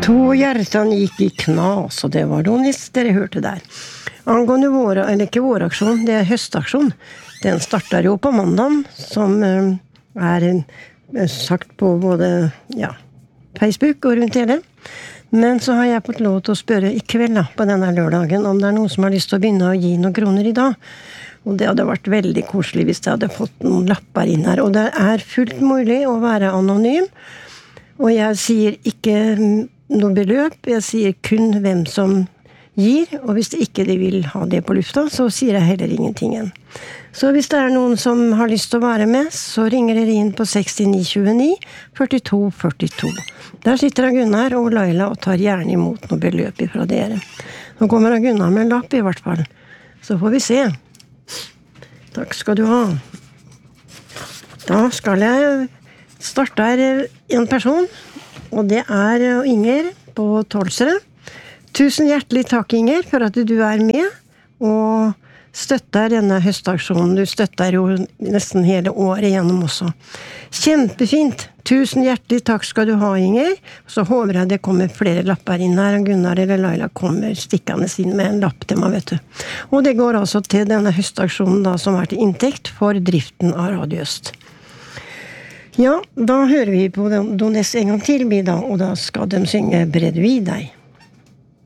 To hjärtan gick i knas, och det var Donis dere hørte der. Angående vår, eller ikke våraksjon, det høstaksjon. Den starter jo på mandagen, som sagt på både Facebook og rundt hele. Men så har jeg fått lov til å spørre i kveld da, på denne lørdagen, om det noen som har lyst til å begynne å gi noen kroner i dag. Og det hadde vært veldig koselig hvis jeg hadde fått noen lapper inn her. Og det fullt mulig å være anonym. Og jeg sier ikke noe beløp, jeg sier kun hvem som gir, og hvis ikke de vil ha det på lufta, så sier jeg heller ingenting. Så hvis det noen som har lyst til å være med, så ringer dere inn på 6929 42 42. Der sitter Gunnar og Laila og tar gjerne imot noe beløp fra dere. Nå kommer Gunnar med en lapp i hvert fall. Så får vi se. Takk skal du ha. Da skal jeg starte en person, og det Inger på Tolsere. Tusen hjertelig takk, Inger, for at du med og støtter denne høstaksjonen. Du støtter jo nesten hele året gjennom også. Kjempefint! Tusen hjertelig takk skal du ha, Inger. Så håper jeg det kommer flere lapper inn her. Gunnar eller Laila kommer stikkende inn med en lapp til meg, vet du. Og det går altså til denne høstaksjonen da, som til inntekt for driften av Radio Øst. Ja, da hører vi på Dones en gang til, og da skal de synge Bredvid deg.